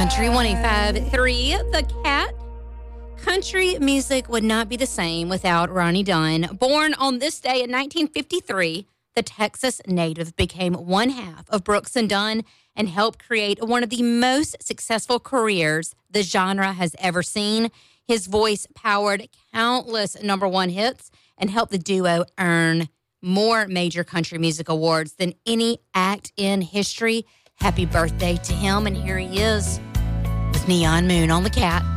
Country 105.3, The Cat. Country music would not be the same without Ronnie Dunn. Born on this day in 1953, the Texas native became one half of Brooks and Dunn and helped create one of the most successful careers the genre has ever seen. His voice powered countless number one hits and helped the duo earn more major country music awards than any act in history. Happy birthday to him, and here he is with Neon Moon on The Cat.